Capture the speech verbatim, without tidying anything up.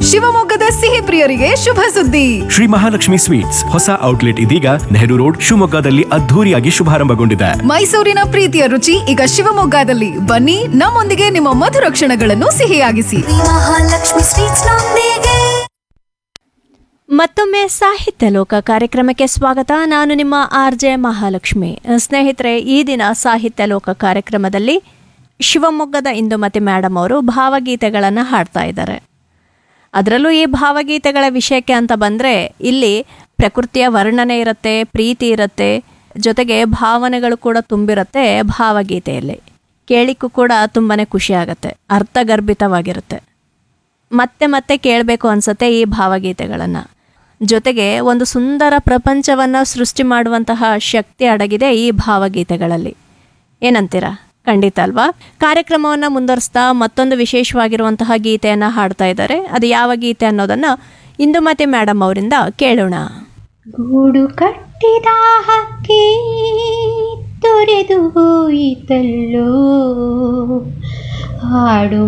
ಶಿವಮೊಗ್ಗದ ಸಿಹಿ ಪ್ರಿಯರಿಗೆ ಶುಭ ಸುದ್ದಿ. ಶ್ರೀ ಮಹಾಲಕ್ಷ್ಮಿ ಸ್ವೀಟ್ಸ್ ಹೊಸ ಔಟ್ಲೆಟ್ ಇದೀಗ ನೆಹರು ರೋಡ್ ಶಿವಮೊಗ್ಗದಲ್ಲಿ ಅದ್ಧೂರಿಯಾಗಿ ಶುಭಾರಂಭಗೊಂಡಿದೆ. ಮೈಸೂರಿನ ಪ್ರೀತಿಯ ರುಚಿ ಈಗ ಶಿವಮೊಗ್ಗದಲ್ಲಿ. ಬನ್ನಿ, ನಮ್ಮೊಂದಿಗೆ ನಿಮ್ಮ ಮಧುರ ಕ್ಷಣಗಳನ್ನು ಸಿಹಿಯಾಗಿಸಿ. ಮಹಾಲಕ್ಷ್ಮಿ ಸ್ವೀಟ್ಸ್ ನೊಂದಿಗೆ. ಮತ್ತೊಮ್ಮೆ ಸಾಹಿತ್ಯ ಲೋಕ ಕಾರ್ಯಕ್ರಮಕ್ಕೆ ಸ್ವಾಗತ. ನಾನು ನಿಮ್ಮ ಆರ್ ಜೆ ಮಹಾಲಕ್ಷ್ಮಿ. ಸ್ನೇಹಿತರೆ, ಈ ದಿನ ಸಾಹಿತ್ಯ ಲೋಕ ಕಾರ್ಯಕ್ರಮದಲ್ಲಿ ಶಿವಮೊಗ್ಗದ ಇಂದುಮತಿ ಮೇಡಮ್ ಅವರು ಭಾವಗೀತೆಗಳನ್ನು ಹಾಡ್ತಾ ಇದ್ದಾರೆ. ಅದರಲ್ಲೂ ಈ ಭಾವಗೀತೆಗಳ ವಿಷಯಕ್ಕೆ ಅಂತ ಬಂದರೆ ಇಲ್ಲಿ ಪ್ರಕೃತಿಯ ವರ್ಣನೆ ಇರುತ್ತೆ, ಪ್ರೀತಿ ಇರುತ್ತೆ, ಜೊತೆಗೆ ಭಾವನೆಗಳು ಕೂಡ ತುಂಬಿರುತ್ತೆ ಭಾವಗೀತೆಯಲ್ಲಿ. ಕೇಳಿಕ್ಕೂ ಕೂಡ ತುಂಬಾ ಖುಷಿಯಾಗತ್ತೆ, ಅರ್ಥಗರ್ಭಿತವಾಗಿರುತ್ತೆ. ಮತ್ತೆ ಮತ್ತೆ ಕೇಳಬೇಕು ಅನಿಸುತ್ತೆ ಈ ಭಾವಗೀತೆಗಳನ್ನು. ಜೊತೆಗೆ ಒಂದು ಸುಂದರ ಪ್ರಪಂಚವನ್ನು ಸೃಷ್ಟಿ ಮಾಡುವಂತಹ ಶಕ್ತಿ ಅಡಗಿದೆ ಈ ಭಾವಗೀತೆಗಳಲ್ಲಿ. ಏನಂತೀರಾ? ಖಂಡಿತ ಅಲ್ವಾ? ಕಾರ್ಯಕ್ರಮವನ್ನು ಮುಂದುವರಿಸ್ತಾ ಮತ್ತೊಂದು ವಿಶೇಷವಾಗಿರುವಂತಹ ಗೀತೆಯನ್ನು ಹಾಡ್ತಾ ಇದ್ದಾರೆ. ಅದು ಯಾವ ಗೀತೆ ಅನ್ನೋದನ್ನು ಇಂದುಮತಿ ಮೇಡಮ್ ಅವರಿಂದ ಕೇಳೋಣ. ಗೂಡು ಕಟ್ಟಿದ ಹಕ್ಕಿ ತೊರೆದು ಹೋಯಿತಲ್ಲೋ, ಹಾಡು